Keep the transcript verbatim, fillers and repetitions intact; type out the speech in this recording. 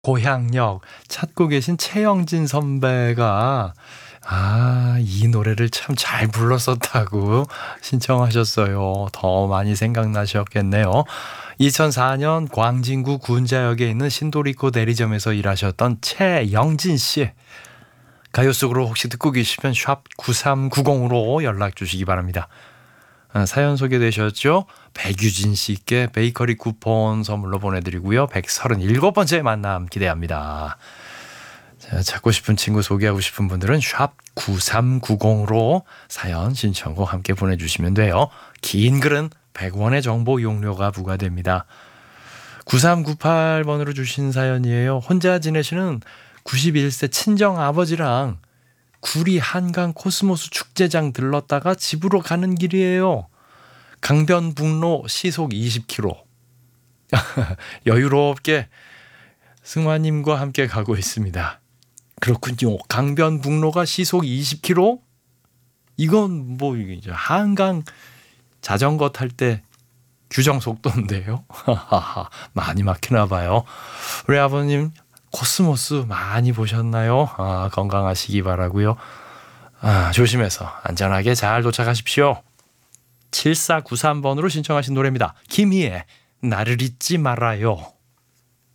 고향역 찾고 계신 최영진 선배가 아, 이 노래를 참 잘 불렀었다고 신청하셨어요. 더 많이 생각나셨겠네요. 이천사 년 광진구 군자역에 있는 신도리코 대리점에서 일하셨던 최영진 씨. 가요 속으로 혹시 듣고 계시면 샵 구삼구공으로 연락 주시기 바랍니다. 아, 사연 소개되셨죠? 백유진 씨께 베이커리 쿠폰 선물로 보내드리고요. 백삼십칠 번째 만남 기대합니다. 자, 찾고 싶은 친구 소개하고 싶은 분들은 샵 구삼구공으로 사연 신청곡 함께 보내주시면 돼요. 긴 글은 백 원의 정보 용료가 부과됩니다. 구삼구팔 번으로 주신 사연이에요. 혼자 지내시는 구십일 세 친정아버지랑 구리 한강 코스모스 축제장 들렀다가 집으로 가는 길이에요. 강변북로 시속 이십 킬로미터. 여유롭게 승화님과 함께 가고 있습니다. 그렇군요. 강변북로가 시속 이십 킬로미터? 이건 뭐 이제 한강 자전거 탈 때 규정 속도인데요. 많이 막히나 봐요. 우리 아버님 코스모스 많이 보셨나요? 아, 건강하시기 바라고요. 아, 조심해서 안전하게 잘 도착하십시오. 칠사구삼 번으로 신청하신 노래입니다. 김희애 나를 잊지 말아요.